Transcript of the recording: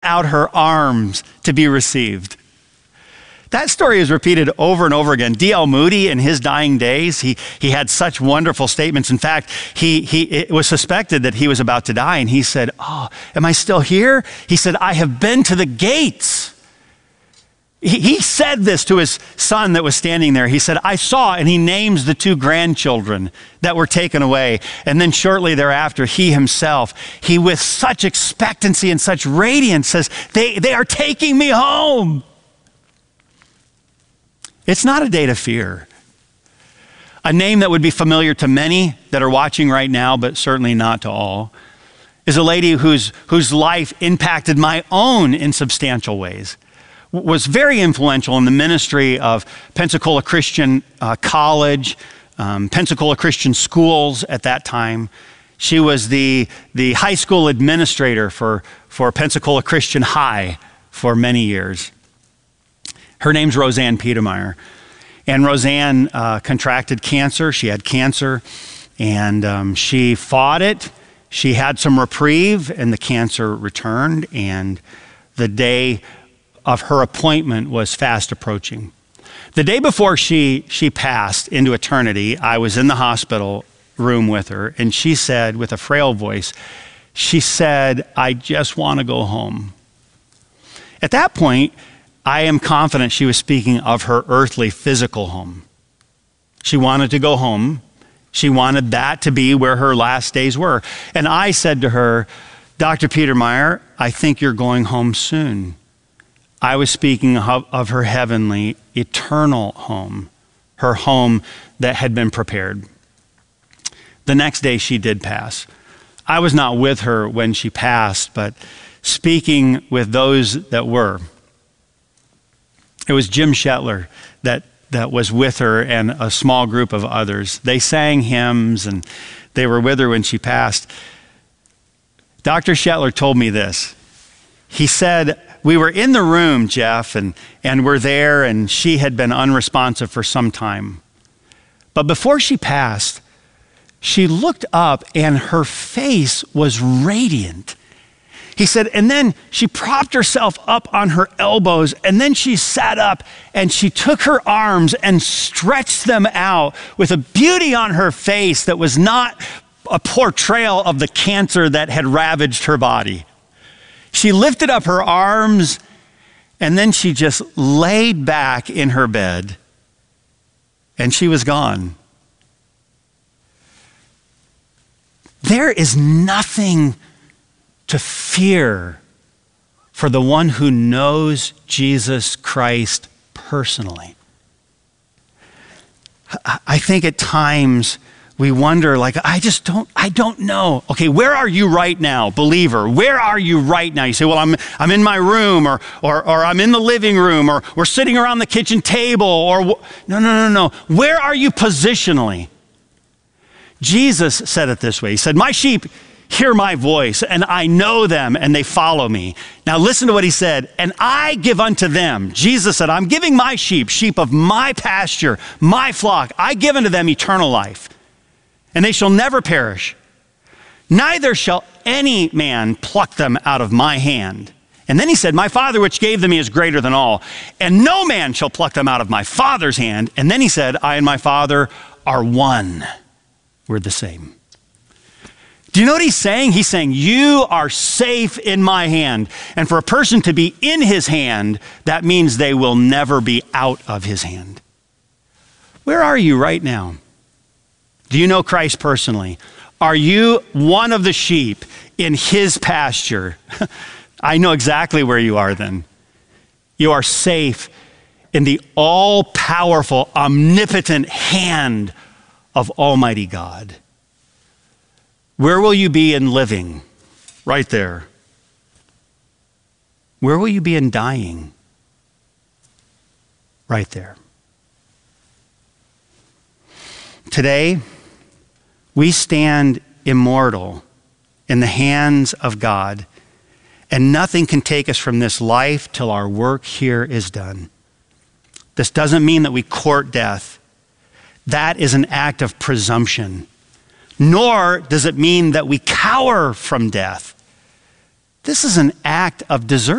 out her arms to be received. That story is repeated over and over again. D.L. Moody, in his dying days, he had such wonderful statements. In fact, it was suspected that he was about to die, and he said, "Oh, am I still here?" He said, "I have been to the gates." He said this to his son that was standing there. He said, "I saw," and he names the 2 grandchildren that were taken away. And then shortly thereafter, he himself, he with such expectancy and such radiance says, they are taking me home. It's not a day to fear. A name that would be familiar to many that are watching right now, but certainly not to all, is a lady whose life impacted my own in substantial ways. Was very influential in the ministry of Pensacola Christian College, Pensacola Christian Schools at that time. She was the high school administrator for Pensacola Christian High for many years. Her name's Roseanne Petermeyer. And Roseanne contracted cancer. She had cancer, and she fought it. She had some reprieve, and the cancer returned, and the day of her appointment was fast approaching. The day before she passed into eternity, I was in the hospital room with her, and she said, with a frail voice, she said, "I just want to go home." At that point, I am confident she was speaking of her earthly physical home. She wanted to go home. She wanted that to be where her last days were. And I said to her, "Dr. Petermeyer, I think you're going home soon." I was speaking of her heavenly, eternal home, her home that had been prepared. The next day she did pass. I was not with her when she passed, but speaking with those that were. It was Jim Shetler that was with her and a small group of others. They sang hymns and they were with her when she passed. Dr. Shetler told me this. He said, "We were in the room, Jeff, and we're there, and she had been unresponsive for some time. But before she passed, she looked up and her face was radiant." He said, and then she propped herself up on her elbows, and then she sat up and she took her arms and stretched them out with a beauty on her face that was not a portrayal of the cancer that had ravaged her body. She lifted up her arms, and then she just laid back in her bed, and she was gone. There is nothing to fear for the one who knows Jesus Christ personally. I think at times we wonder, I don't know. Okay, where are you right now, believer? Where are you right now? You say, well, I'm in my room, or I'm in the living room, or we're sitting around the kitchen table, or no. Where are you positionally? Jesus said it this way. He said, "My sheep hear my voice, and I know them, and they follow me." Now listen to what he said. "And I give unto them," Jesus said, "I'm giving my sheep of my pasture, my flock. I give unto them eternal life, and they shall never perish. Neither shall any man pluck them out of my hand." And then he said, "My Father which gave them me is greater than all, and no man shall pluck them out of my Father's hand." And then he said, "I and my Father are one." We're the same. Do you know what he's saying? He's saying, you are safe in my hand. And for a person to be in his hand, that means they will never be out of his hand. Where are you right now? Do you know Christ personally? Are you one of the sheep in his pasture? I know exactly where you are then. You are safe in the all-powerful, omnipotent hand of Almighty God. Where will you be in living? Right there. Where will you be in dying? Right there. Today, we stand immortal in the hands of God, and nothing can take us from this life till our work here is done. This doesn't mean that we court death. That is an act of presumption. Nor does it mean that we cower from death. This is an act of desertion.